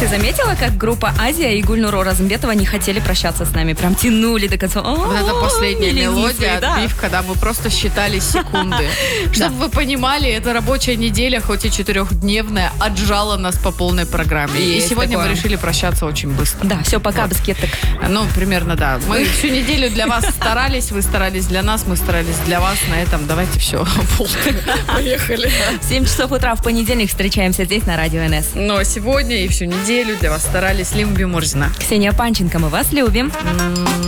Ты заметила, как группа Азия и Гульнур Оразымбетова не хотели прощаться с нами? Прям тянули до конца. Вот это последняя мелодия, отбив, когда мы просто считали секунды. Чтобы вы понимали, эта рабочая неделя, хоть и 4-дневная, отжала нас по полной программе. И сегодня мы решили прощаться очень быстро. Да, все, пока, баскеток. Ну, примерно, да. Мы всю неделю для вас старались, вы старались для нас, мы старались для вас. На этом давайте все. Поехали. В 7 часов утра в понедельник встречаемся здесь на Радио НС. Но сегодня и всю неделю для вас старались Лимби Мурзина. Ксения Панченко, мы вас любим.